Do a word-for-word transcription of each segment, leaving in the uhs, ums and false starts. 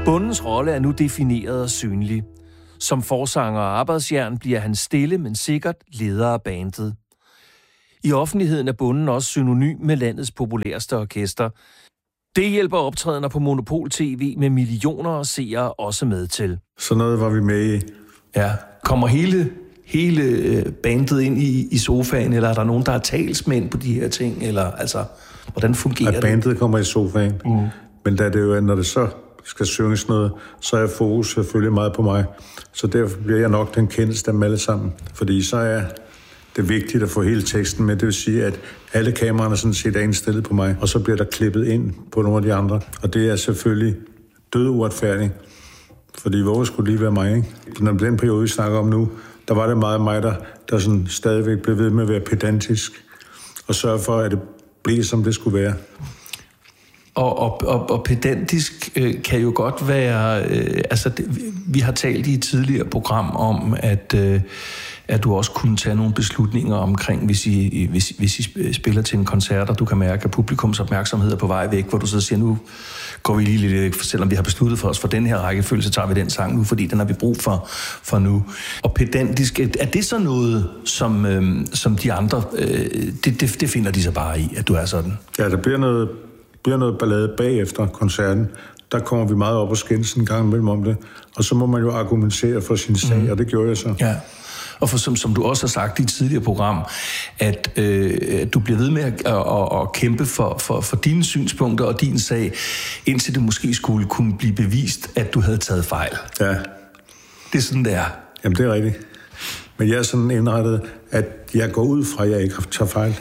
Bondens rolle er nu defineret og synlig. Som forsanger og arbejdsjern bliver han stille, men sikkert leder af bandet. I offentligheden er Bonden også synonym med landets populærste orkester. Det hjælper optrædener på Monopol T V med millioner af seere også med til. Så noget var vi med i. Ja. Kommer hele, hele bandet ind i, i sofaen, eller er der nogen, der er talsmænd på de her ting? Eller altså, hvordan fungerer at bandet det? kommer i sofaen. Mm. Men da det jo, når det så skal synges noget, så er fokus selvfølgelig meget på mig. Så derfor bliver jeg nok den kendeste af dem alle sammen. Fordi så er det vigtigt at få hele teksten med. Det vil sige, at alle kameraerne sådan set er indstillet på mig, og så bliver der klippet ind på nogle af de andre. Og det er selvfølgelig død uretfærdigt. Fordi hvor skulle lige være mig, ikke? Når den periode, vi snakker om nu, der var det meget mig, der, der sådan stadigvæk blev ved med at være pedantisk og sørge for, at det blev, som det skulle være. Og, og, og, og pedantisk øh, kan jo godt være... Øh, altså, det, vi har talt i et tidligere program om, at, øh, at du også kunne tage nogle beslutninger omkring, hvis I, hvis, hvis I spiller til en koncert, og du kan mærke, at publikums opmærksomhed er på vej væk, hvor du så siger, nu går vi lige lidt væk, selvom vi har besluttet for os for den her rækkefølge, så tager vi den sang nu, fordi den har vi brug for, for nu. Og pedantisk, er det så noget, som, øh, som de andre... Øh, det, det, det finder de så bare i, at du er sådan? Ja, der bliver noget... bliver noget ballade bagefter koncerten. Der kommer vi meget op og skændes en gang imellem om det. Og så må man jo argumentere for sin sag, mm. og det gjorde jeg så. Ja. Og for, som, som du også har sagt i et tidligere program, at øh, du bliver ved med at, at, at, at kæmpe for, for, for dine synspunkter og din sag, indtil det måske skulle kunne blive bevist, at du havde taget fejl. Ja. Det er sådan, det er. Jamen, det er rigtigt. Men jeg er sådan indrettet, at jeg går ud fra, at jeg ikke har taget fejl.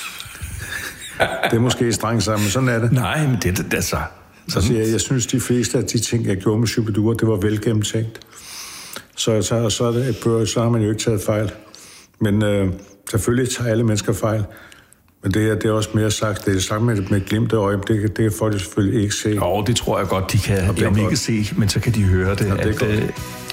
Det er måske strengt sammen, men sådan er det. Nej, men det er det så. Altså, jeg, jeg synes, de fleste af de ting, jeg gjorde med Shu-bi-dua, det var velgennemtænkt. Så, så, så, er det, så har man jo ikke taget fejl. Men øh, selvfølgelig tager alle mennesker fejl. Men det er, det er også mere sagt, det er sagt med, med glimte øje, det, det kan folk selvfølgelig ikke se. Jo, det tror jeg godt, de kan. Om ikke se, men så kan de høre det. Ja, det at,